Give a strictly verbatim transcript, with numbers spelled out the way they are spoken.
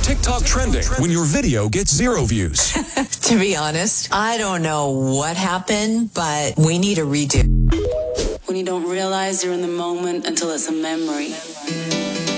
TikTok trending when your video gets zero views. To be honest, I don't know what happened, but we need a redo. When you don't realize you're in the moment until it's a memory.